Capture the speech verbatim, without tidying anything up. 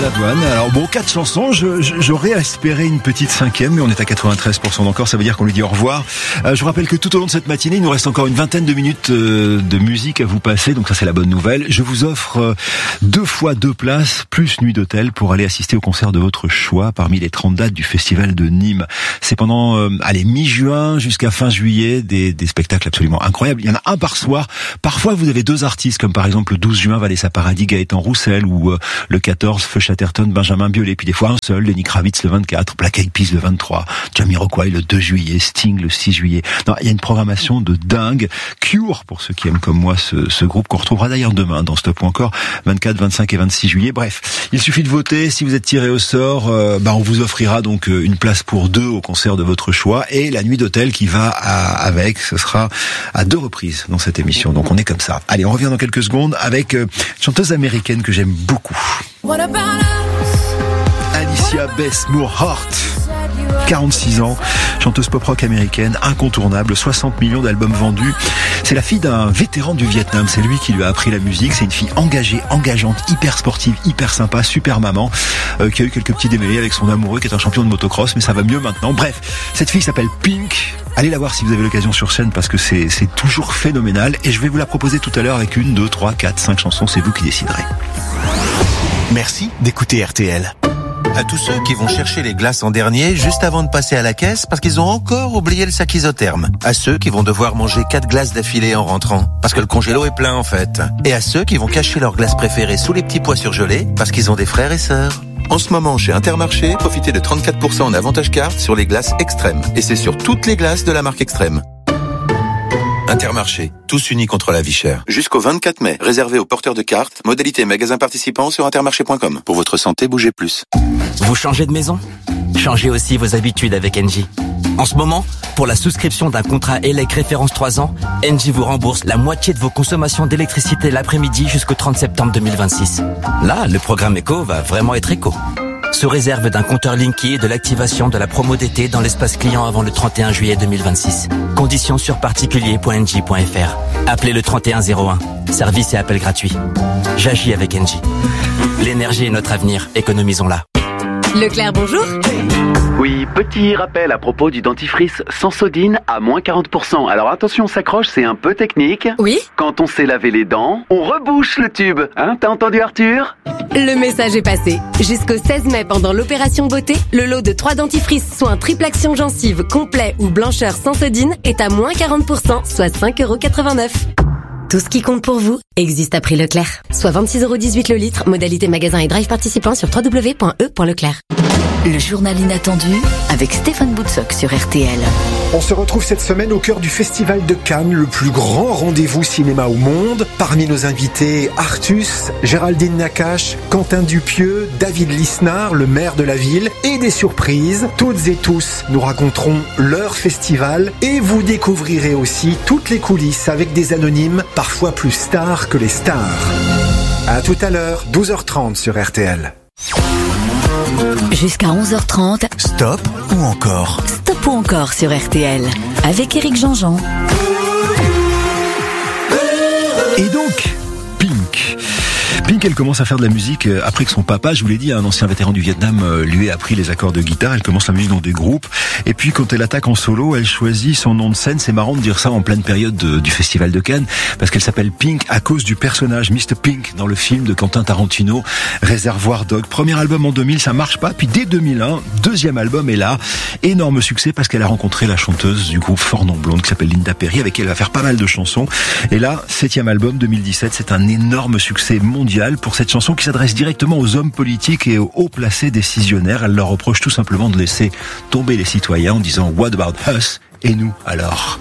Lavoine. Alors bon, quatre chansons, je, je, j'aurais espéré une petite cinquième, mais on est à quatre-vingt-treize pour cent d'encore, ça veut dire qu'on lui dit au revoir. Euh, je vous rappelle que tout au long de cette matinée, il nous reste encore une vingtaine de minutes euh, de musique à vous passer, donc ça c'est la bonne nouvelle. Je vous offre euh, deux fois deux places, plus nuit d'hôtel, pour aller assister au concert de votre choix parmi les trente dates du festival de Nîmes. C'est pendant, euh, allez, mi-juin jusqu'à fin juillet, des, des spectacles absolument incroyables. Il y en a un par soir. Parfois, vous avez deux artistes, comme par exemple le douze juin, Vanessa Paradis, Gaëtan Roussel, ou euh, le quatorze, Feu Chatterton, Benjamin Biolay. Puis des fois un seul, Lenny Kravitz le vingt-quatre, Black Eyed Peas le vingt-trois, Jamiroquai le deux juillet, Sting le six juillet. Non, il y a une programmation de dingue. Cure, pour ceux qui aiment comme moi ce, ce groupe, qu'on retrouvera d'ailleurs demain dans Stop ou encore, vingt-quatre, vingt-cinq et vingt-six juillet. Bref, il suffit de voter. Si vous êtes tiré au sort, euh, bah on vous offrira donc une place pour deux au concert de votre choix, et la nuit d'hôtel qui va à, avec. Ce sera à deux reprises dans cette émission. Donc on est comme ça. Allez, on revient dans quelques secondes avec euh, une chanteuse américaine que j'aime beaucoup. Alicia Bess-Moore-Hart, quarante-six ans, chanteuse pop-rock américaine, incontournable, soixante millions d'albums vendus. C'est la fille d'un vétéran du Vietnam, c'est lui qui lui a appris la musique. C'est une fille engagée, engageante, hyper sportive, hyper sympa, super maman, euh, qui a eu quelques petits démêlés avec son amoureux qui est un champion de motocross, mais ça va mieux maintenant. Bref, cette fille s'appelle Pink. Allez la voir si vous avez l'occasion sur scène, parce que c'est, c'est toujours phénoménal, et je vais vous la proposer tout à l'heure avec une, deux, trois, quatre, cinq chansons, c'est vous qui déciderez. Merci d'écouter R T L. À tous ceux qui vont chercher les glaces en dernier juste avant de passer à la caisse parce qu'ils ont encore oublié le sac isotherme. À ceux qui vont devoir manger quatre glaces d'affilée en rentrant parce que le congélo est plein en fait. Et à ceux qui vont cacher leurs glaces préférées sous les petits pois surgelés parce qu'ils ont des frères et sœurs. En ce moment, chez Intermarché, profitez de trente-quatre pour cent en avantage carte sur les glaces Extrême. Et c'est sur toutes les glaces de la marque Extrême. Intermarché, tous unis contre la vie chère. Jusqu'au vingt-quatre mai, réservé aux porteurs de cartes, modalité magasin participant sur intermarché point com. Pour votre santé, bougez plus. Vous changez de maison ? Changez aussi vos habitudes avec Engie. En ce moment, pour la souscription d'un contrat E L E C référence trois ans, Engie vous rembourse la moitié de vos consommations d'électricité l'après-midi jusqu'au trente septembre deux mille vingt-six. Là, le programme éco va vraiment être éco. Sous réserve d'un compteur Linky et de l'activation de la promo d'été dans l'espace client avant le trente et un juillet deux mille vingt-six. Conditions sur particulier point engie point f r. Appelez le trente et un zéro un. Service et appel gratuit. J'agis avec Engie. L'énergie est notre avenir. Économisons-la. Leclerc, bonjour. Oui, petit rappel à propos du dentifrice Sensodine à moins quarante pour cent. Alors attention, s'accroche, c'est un peu technique. Oui. Quand on sait laver les dents, on rebouche le tube. Hein, t'as entendu Arthur ? Le message est passé. Jusqu'au seize mai, pendant l'opération beauté, le lot de trois dentifrices soins triple action gencive, complet ou blancheur Sensodine est à moins quarante pour cent, soit cinq euros quatre-vingt-neuf. Tout ce qui compte pour vous existe à prix Leclerc. Soit vingt-six euros dix-huit le litre, modalité magasin et drive participant sur w w w point e point leclerc. Le journal inattendu avec Stéphane Boutsock sur R T L. On se retrouve cette semaine au cœur du Festival de Cannes, le plus grand rendez-vous cinéma au monde. Parmi nos invités, Artus, Géraldine Nakache, Quentin Dupieux, David Lisnard, le maire de la ville, et des surprises. Toutes et tous nous raconteront leur festival et vous découvrirez aussi toutes les coulisses avec des anonymes, parfois plus stars que les stars. À tout à l'heure, douze heures trente sur R T L. Jusqu'à onze heures trente, Stop ou encore Stop ou encore sur R T L, avec Éric Jean-Jean. Et donc, Pink. Pink, elle commence à faire de la musique après que son papa, je vous l'ai dit, un ancien vétéran du Vietnam, lui a appris les accords de guitare. Elle commence la musique dans des groupes. Et puis, quand elle attaque en solo, elle choisit son nom de scène. C'est marrant de dire ça en pleine période de, du Festival de Cannes, parce qu'elle s'appelle Pink à cause du personnage mister Pink dans le film de Quentin Tarantino, Réservoir Dog. Premier album en deux mille, ça marche pas. Puis dès deux mille un, deuxième album est là. Énorme succès parce qu'elle a rencontré la chanteuse du groupe Four Non Blondes qui s'appelle Linda Perry, avec qui elle va faire pas mal de chansons. Et là, septième album, deux mille dix-sept, c'est un énorme succès mondial pour cette chanson qui s'adresse directement aux hommes politiques et aux hauts placés décisionnaires. Elle leur reproche tout simplement de laisser tomber les citoyens en disant « What about us ?» Et nous, alors ?